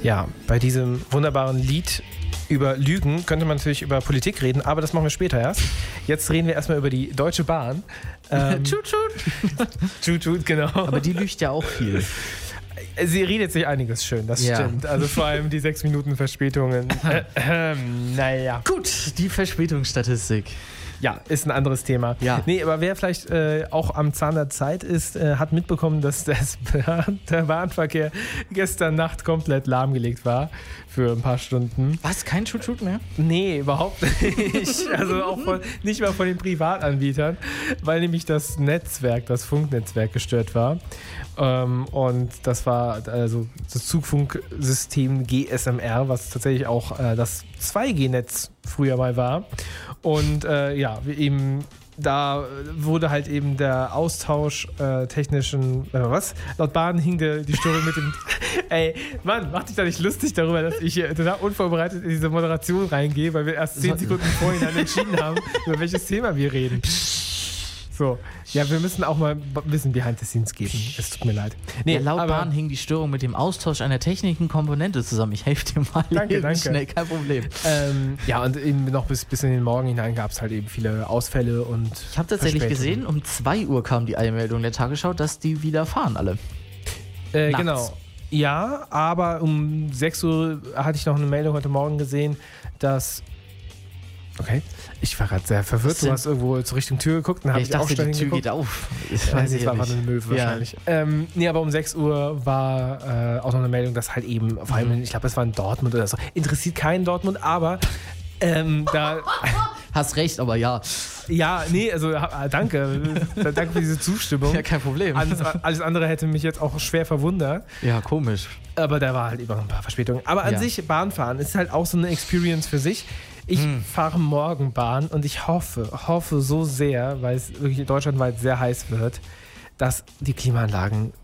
Ja, bei diesem wunderbaren Lied über Lügen könnte man natürlich über Politik reden, aber das machen wir später erst. Jetzt reden wir erstmal über die Deutsche Bahn. Tschut, genau. Aber die lügt ja auch viel. Sie redet sich einiges schön, das stimmt. Also vor allem die 6 Minuten Verspätungen. Naja. Gut, die Verspätungsstatistik. Ja, ist ein anderes Thema. Ja. Nee, aber wer vielleicht auch am Zahn der Zeit ist, hat mitbekommen, dass der Bahnverkehr gestern Nacht komplett lahmgelegt war für ein paar Stunden. Was? Kein Tschut mehr? Nee, überhaupt nicht. Also auch nicht mal von den Privatanbietern, weil nämlich das Funknetzwerk gestört war. Und das war also das Zugfunksystem GSMR, was tatsächlich auch das 2G-Netz früher mal war. Und da wurde halt eben der Austausch technischen, laut Bahn hing die Störung mit dem, ey, Mann, mach dich da nicht lustig darüber, dass ich hier total unvorbereitet in diese Moderation reingehe, weil wir erst 10 Sekunden vorhin entschieden haben, über welches Thema wir reden. So, ja, wir müssen auch mal ein bisschen Behind the Scenes geben. Es tut mir leid. Nee, laut Bahn hing die Störung mit dem Austausch einer technischen Komponente zusammen. Ich helfe dir mal. Danke. Schnell, kein Problem. Und eben noch bis in den Morgen hinein gab es halt eben viele Ausfälle und ich habe tatsächlich gesehen, um 2 Uhr kam die Eilmeldung der Tagesschau, dass die wieder fahren alle. Genau. Ja, aber um 6 Uhr hatte ich noch eine Meldung heute Morgen gesehen, dass... Okay, ich war gerade sehr verwirrt. Du hast irgendwo zur Richtung Tür geguckt. Ich dachte, die Tür geht auf. Das war einfach nur eine Möwe wahrscheinlich. Aber um 6 Uhr war auch noch eine Meldung, dass halt eben, vor allem, ich glaube, es war in Dortmund oder so. Interessiert keinen Dortmund, aber da... Hast recht, aber ja. Ja, nee, also danke. Danke für diese Zustimmung. Ja, kein Problem. Alles andere hätte mich jetzt auch schwer verwundert. Ja, komisch. Aber da war halt immer noch ein paar Verspätungen. Aber an sich, Bahnfahren ist halt auch so eine Experience für sich. Ich fahre morgen Bahn und ich hoffe so sehr, weil es wirklich deutschlandweit sehr heiß wird, dass die Klimaanlagen